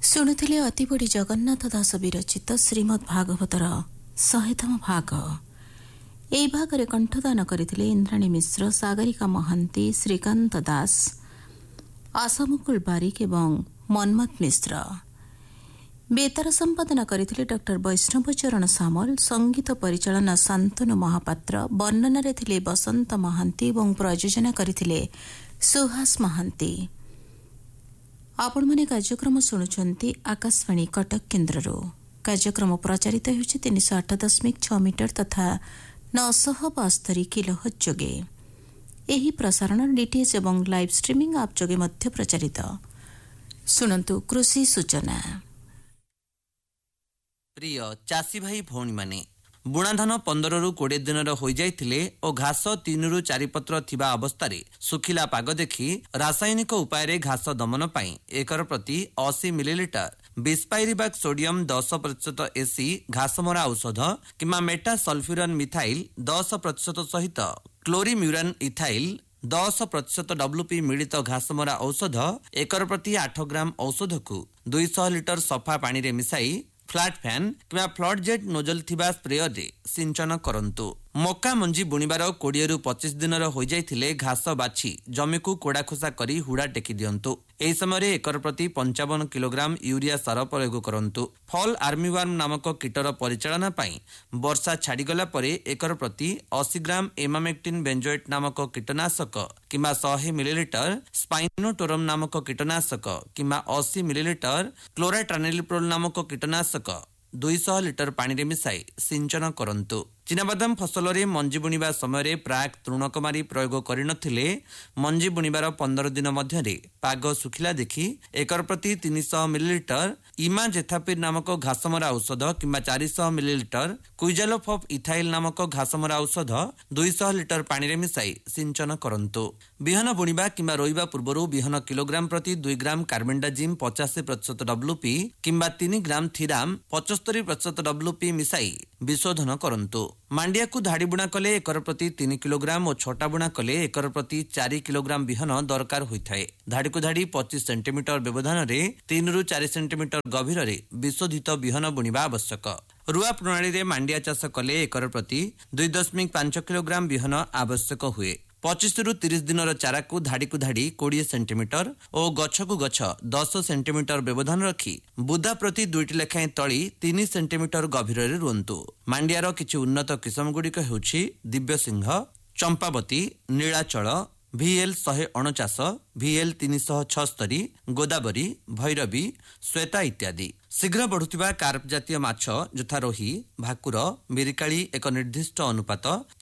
ଶୁଣୁଥିଲେ ଅତି ବଡ଼ି ଜଗନ୍ନାଥ ଦାସ ବିରଚିତ ଶ୍ରୀମଦ୍ ଭାଗବତର 100ତମ ଭାଗ। ଏହି ଭାଗରେ କଣ୍ଠଦାନ କରିଥିଲେ ଇନ୍ଦ୍ରାଣୀ ମିଶ୍ର, ସାଗରିକା ମହାନ୍ତି, ଶ୍ରୀକାନ୍ତ ଦାସ, ଆଶାମୁକୁଳ ବାରିକ ଏବଂ ମନ୍ମଥ ମିଶ୍ର। ବେତାର ସମ୍ପାଦନା କରିଥିଲେ ଡକ୍ଟର ବୈଷ୍ଣବ ଚରଣ ସାମଲ, ସଙ୍ଗୀତ ପରିଚାଳନା ଶାନ୍ତନୁ ମହାପାତ୍ର, ବର୍ଣ୍ଣନାରେ ଥିଲେ ବସନ୍ତ ମହାନ୍ତି ଏବଂ ପ୍ରଯୋଜନା କରିଥିଲେ ସୁହାସ ମହାନ୍ତି। ଆପଣମାନେ କାର୍ଯ୍ୟକ୍ରମ ଶୁଣୁଛନ୍ତି ଆକାଶବାଣୀ କଟକ କେନ୍ଦ୍ରରୁ। କାର୍ଯ୍ୟକ୍ରମ ପ୍ରଚାରିତ ହେଉଛି 308.6 ମିଟର ତଥା 972 କିଲୋହର୍ଟ୍ଜ ଯୋଗେ। ଏହି ପ୍ରସାରଣ ଡିଟିଏଚ୍ ଏବଂ ଲାଇଭ୍ ଷ୍ଟ୍ରିମିଂ ଆପ୍ ଯୋଗେ ମଧ୍ୟ ପ୍ରଚାରିତ। ଶୁଣନ୍ତୁ କୃଷି ସୂଚନା। ପ୍ରିୟ ଚାଷୀ ଭାଇ ଭଉଣୀମାନେ, ବୁଣାଧାନ 15ରୁ 20 ଦିନର ହୋଇଯାଇଥିଲେ ଓ ଘାସ 3ରୁ 4 ପତ୍ର ଥିବା ଅବସ୍ଥାରେ ଶୁଖିଲା ପାଗ ଦେଖି ରାସାୟନିକ ଉପାୟରେ ଘାସ ଦମନ ପାଇଁ ଏକର ପ୍ରତି 80 ମିଲିଲିଟର ବିସ୍ପାଇରିବାକ୍ ସୋଡିୟମ 10% ଏସି ଘାସମରା ଔଷଧ କିମ୍ବା ମେଟା ସଲଫ୍ୟୁରାନ୍ ମିଥାଇଲ୍ 10% ସହିତ କ୍ଲୋରିମ୍ୟୁରାନ୍ ଇଥାଇଲ୍ 10% WP ମିଳିତ ଘାସମରା ଔଷଧ ଏକର ପ୍ରତି 8 ଗ୍ରାମ ଔଷଧକୁ 200 ଲିଟର ସଫା ପାଣିରେ ମିଶାଇ ଫ୍ଲାଟ୍ ଫ୍ୟାନ୍ କିମ୍ବା ଫ୍ଲଡ୍ ଜେଟ୍ ନୋଜଲ ଥିବା ସ୍ପ୍ରେୟରରେ ସିଞ୍ଚନ କରନ୍ତୁ। ମକା ମଞ୍ଜି ବୁଣିବାର 20ରୁ 25 ଦିନର ହୋଇଯାଇଥିଲେ ଘାସ ବାଛି ଜମିକୁ କୋଡ଼ାଖୋସା କରି ହୁଡ଼ା ଟେକି ଦିଅନ୍ତୁ। ଏହି ସମୟରେ ଏକର ପ୍ରତି 55 କିଲୋଗ୍ରାମ ୟୁରିଆ ସାର ପ୍ରୟୋଗ କରନ୍ତୁ। ଫଲ୍ ଆର୍ମିୱାର୍ମ ନାମକ କୀଟର ପରିଚାଳନା ପାଇଁ ବର୍ଷା ଛାଡ଼ିଗଲା ପରେ ଏକର ପ୍ରତି 80 ଗ୍ରାମ ଏମାମେକ୍ଟିନ୍ ବେଞ୍ଜୋଏଟ୍ ନାମକ କୀଟନାଶକ କିମ୍ବା 100 ମିଲିଲିଟର ସ୍ପାଇନୋଟୋରମ୍ ନାମକ କୀଟନାଶକ କିମ୍ବା 80 ମିଲିଲିଟର କ୍ଲୋରାଟ୍ରାନିଲିପ୍ରୋଲ୍ ନାମକ କୀଟନାଶକ 200 ଲିଟର ପାଣିରେ ମିଶାଇ ସିଞ୍ଚନ କରନ୍ତୁ। ଚିନାବାଦାମ ଫସଲରେ ମଞ୍ଜି ବୁଣିବା ସମୟରେ ପ୍ରାକ୍ ତୃଣକୁମାରୀ ପ୍ରୟୋଗ କରିନଥିଲେ ମଞ୍ଜି ବୁଣିବାର 15 ଦିନ ମଧ୍ୟରେ ପାଗ ଶୁଖିଲା ଦେଖି ଏକର ପ୍ରତି 300 ମିଲିଲିଟର ଇମାଜେଥାପିର୍ ନାମକ ଘାସମରା ଔଷଧ କିମ୍ବା 400 ମିଲିଲିଟର କୁଇଜାଲୋଫ୍ ଅଫ୍ ଇଥାଇଲ୍ ନାମକ ଘାସମରା ଔଷଧ 200 ଲିଟର ପାଣିରେ ମିଶାଇ ସିଞ୍ଚନ କରନ୍ତୁ। ବିହନ ବୁଣିବା କିମ୍ବା ରୋଇବା ପୂର୍ବରୁ ବିହନ କିଲୋଗ୍ରାମ ପ୍ରତି 2 ଗ୍ରାମ କାର୍ବେଣ୍ଡାଜିମ୍ 85% WP କିମ୍ବା 3 ଗ୍ରାମ ଥିରାମ୍ 75% WP ମିଶାଇ ବିଶୋଧନ କରନ୍ତୁ। ମାଣ୍ଡିଆକୁ ଧାଡ଼ି ବୁଣା କଲେ ଏକର ପ୍ରତି 3 କିଲୋଗ୍ରାମ ଓ ଛଟା ବୁଣା କଲେ ଏକର ପ୍ରତି 4 କିଲୋଗ୍ରାମ ବିହନ ଦରକାର ହୋଇଥାଏ। ଧାଡ଼ିକୁ ଧାଡ଼ି 25 ସେଣ୍ଟିମିଟର ବ୍ୟବଧାନରେ 3ରୁ 4 ସେଣ୍ଟିମିଟର ଗଭୀରରେ ବିଶୋଧିତ ବିହନ ବୁଣିବା ଆବଶ୍ୟକ। ରୁଆ ପ୍ରଣାଳୀରେ ମାଣ୍ଡିଆ ଚାଷ କଲେ ଏକର ପ୍ରତି 2.5 କିଲୋଗ୍ରାମ ବିହନ ଆବଶ୍ୟକ ହୁଏ। 25ରୁ 30 ଦିନର ଚାରାକୁ ଧାଡ଼ିକୁ ଧାଡ଼ି 20 ସେଣ୍ଟିମିଟର ଓ ଗଛକୁ ଗଛ 10 ସେଣ୍ଟିମିଟର ବ୍ୟବଧାନ ରଖି ବୁଦା ପ୍ରତି 2ଟି ଲେଖାଏଁ ତଳି 3 ସେଣ୍ଟିମିଟର ଗଭୀରରେ ରୁଅନ୍ତୁ। ମାଣ୍ଡିଆର କିଛି ଉନ୍ନତ କିସମଗୁଡ଼ିକ ହେଉଛି ଦିବ୍ୟସିଂହ, ଚମ୍ପାବତୀ, ନୀଳାଚଳ, VL 149, VL 376, ଗୋଦାବରୀ, ଭୈରବୀ, ଶ୍ୱେତା ଇତ୍ୟାଦି। ଶୀଘ୍ର ବଢ଼ୁଥିବା କାର୍ପ ଜାତୀୟ ମାଛ ଯଥା ରୋହି, ଭାକୁର, ମିରିକାଳି ଏକ ନିର୍ଦ୍ଦିଷ୍ଟ ଅନୁପାତ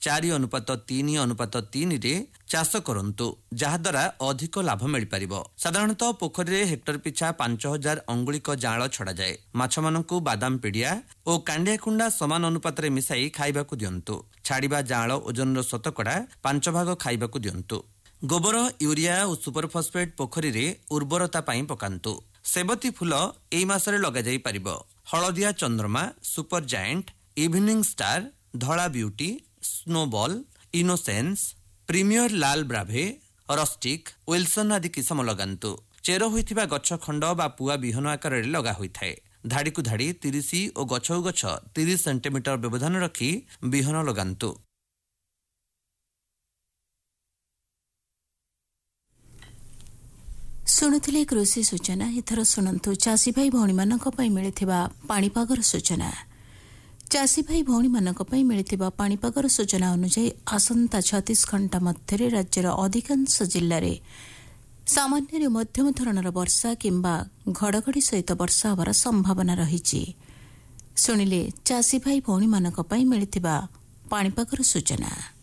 4:3:3ରେ ଚାଷ କରନ୍ତୁ, ଯାହାଦ୍ୱାରା ଅଧିକ ଲାଭ ମିଳିପାରିବ। ସାଧାରଣତଃ ପୋଖରୀରେ ହେକ୍ଟର ପିଛା 5000 ଅଙ୍ଗୁଳିକ ଜାଁଳ ଛଡ଼ାଯାଏ। ମାଛମାନଙ୍କୁ ବାଦାମ ପିଡ଼ିଆ ଓ କାଣ୍ଡିଆ କୁଣ୍ଡା ସମାନ ଅନୁପାତରେ ମିଶାଇ ଖାଇବାକୁ ଦିଅନ୍ତୁ। ଛାଡ଼ିବା ଜାଁଳ ଓଜନର ଶତକଡ଼ା 5 ଭାଗ ଖାଇବାକୁ ଦିଅନ୍ତୁ। ଗୋବର, ୟୁରିଆ ଓ ସୁପରଫସଫେଟ୍ ପୋଖରୀରେ ଉର୍ବରତା ପାଇଁ ପକାନ୍ତୁ। ସେବତୀ ଫୁଲ ଏହି ମାସରେ ଲଗାଯାଇ ପାରିବ। ହଳଦିଆ ଚନ୍ଦ୍ରମା, ସୁପର ଜାଏଣ୍ଟ, ଇଭିନିଂ ଷ୍ଟାର, ଧଳା ବିଉଟି, ସ୍ନୋବଲ, ଇନୋସେନ୍ସ, ପ୍ରିମିୟର ଲାଲ ବ୍ରାଭେ, ରଷ୍ଟିକ୍, ୱିଲସନ୍ ଆଦି କିସମ ଲଗାନ୍ତୁ। ଚେର ହୋଇଥିବା ଗଛ ଖଣ୍ଡ ବା ପୁଆ ବିହନ ଆକାରରେ ଲଗା ହୋଇଥାଏ। ଧାଡ଼ିକୁ ଧାଡ଼ି 30 ଓ ଗଛକୁ ଗଛ 30 ସେଣ୍ଟିମିଟର ବ୍ୟବଧାନ ରଖି ବିହନ ଲଗାନ୍ତୁ। ଶୁଣୁଥିଲେ କୃଷି ସୂଚନା। ଏଥର ଶୁଣନ୍ତୁ ଚାଷୀ ଭାଇ ଭଉଣୀମାନଙ୍କ ପାଇଁ ମିଳିଥିବା ପାଣିପାଗର ସୂଚନା। ଚାଷୀ ଭାଇ ଭଉଣୀମାନଙ୍କ ପାଇଁ ମିଳିଥିବା ପାଣିପାଗର ସୂଚନା ଅନୁଯାୟୀ ଆସନ୍ତା 36 ଘଣ୍ଟା ମଧ୍ୟରେ ରାଜ୍ୟର ଅଧିକାଂଶ ଜିଲ୍ଲାରେ ସାମାନ୍ୟରୁ ମଧ୍ୟମ ଧରଣର ବର୍ଷା କିମ୍ବା ଘଡ଼ଘଡ଼ି ସହିତ ବର୍ଷା ହେବାର ସମ୍ଭାବନା ରହିଛି। ଶୁଣିଲେ ଚାଷୀ ଭାଇ ଭଉଣୀମାନଙ୍କ ପାଇଁ ମିଳିଥିବା ପାଣିପାଗର ସୂଚନା।